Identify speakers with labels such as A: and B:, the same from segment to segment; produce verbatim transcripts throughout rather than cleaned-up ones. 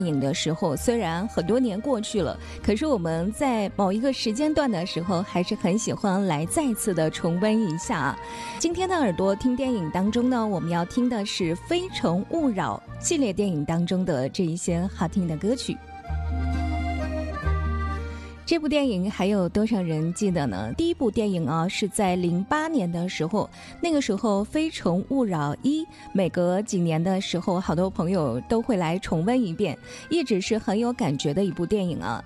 A: 影的时候，虽然很多年过去了，可是我们在某一个时间段的时候，还是很喜欢来再次的重温一下。今天的耳朵听电影当中呢，我们要听的是《非诚勿扰》系列电影当中的这一些好听的歌曲。这部电影还有多少人记得呢？第一部电影啊，是在零八年的时候，那个时候《非诚勿扰一》每隔几年的时候，好多朋友都会来重温一遍，一直是很有感觉的一部电影啊。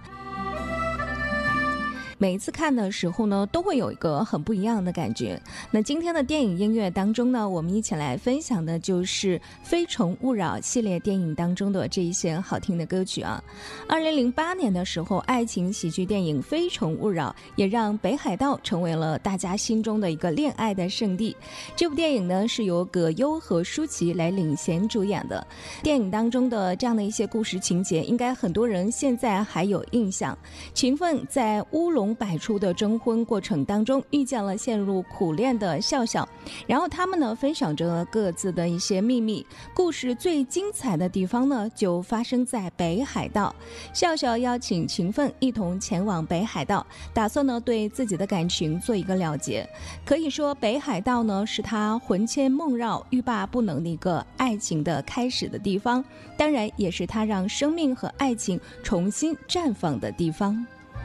A: 每一次看的时候呢，都会有一个很不一样的感觉。那今天的电影音乐当中呢，我们一起来分享的就是《非诚勿扰》系列电影当中的这一些好听的歌曲啊。二零零八年的时候，爱情喜剧电影《非诚勿扰》也让北海道成为了大家心中的一个恋爱的圣地。这部电影呢，是由葛优和舒淇来领衔主演的。电影当中的这样的一些故事情节，应该很多人现在还有印象。秦奋在乌龙百出的征婚过程当中遇见了陷入苦恋的笑笑，然后他们呢分享着各自的一些秘密。故事最精彩的地方呢就发生在北海道。笑笑邀请秦奋一同前往北海道，打算呢对自己的感情做一个了结。可以说北海道呢是他魂牵梦绕欲罢不能的一个爱情的开始的地方，当然也是他让生命和爱情重新绽放的地方。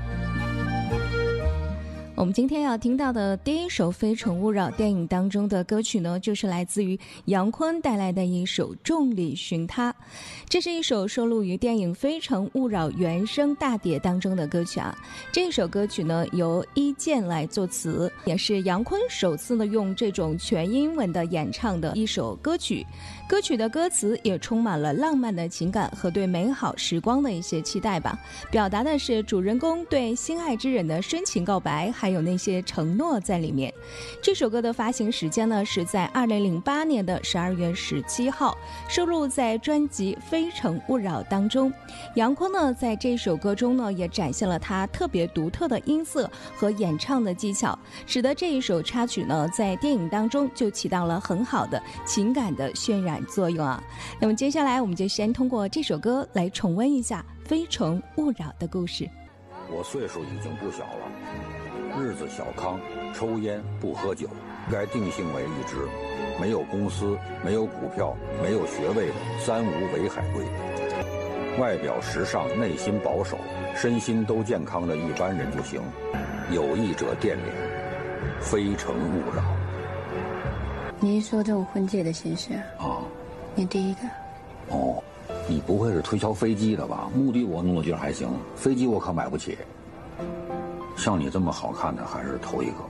A: 我们今天要听到的第一首《非诚勿扰》电影当中的歌曲呢，就是来自于杨坤带来的一首《众里寻他》。这是一首收录于电影《非诚勿扰》原声大碟当中的歌曲啊。这首歌曲呢，由伊健来作词，也是杨坤首次呢用这种全英文的演唱的一首歌曲。歌曲的歌词也充满了浪漫的情感和对美好时光的一些期待吧，表达的是主人公对心爱之人的深情告白，还有那些承诺在里面。这首歌的发行时间呢是在二零零八年的十二月十七号，收录在专辑《非诚勿扰》当中。杨坤呢在这首歌中呢也展现了他特别独特的音色和演唱的技巧，使得这一首插曲呢在电影当中就起到了很好的情感的渲染作用啊。那么接下来我们就先通过这首歌来重温一下《非诚勿扰》的故事。
B: 我岁数已经不小了，日子小康，抽烟不喝酒，该定性为一只没有公司、没有股票、没有学位的三无伪海归。外表时尚，内心保守，身心都健康的一般人就行，有意者掂量，非诚勿扰。
C: 你一说这种婚介的形式
B: 啊，
C: 你第一个。
B: 哦，你不会是推销飞机的吧？目的我弄的觉得还行，飞机我可买不起。像你这么好看的还是头一个。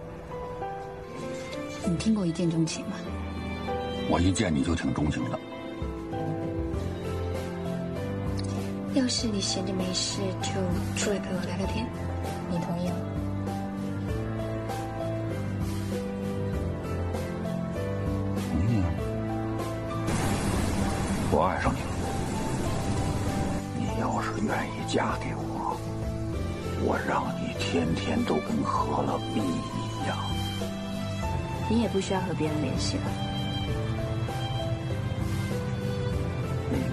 C: 你听过一见钟情吗？
B: 我一见你就挺钟情的。
C: 要是你闲着没事就出来陪我聊聊天，你同意吗？
B: 同意啊。我爱上你了。你要是愿意嫁给我，我让你天天都跟喝了蜜一样。
C: 你也不需要和别人联系了。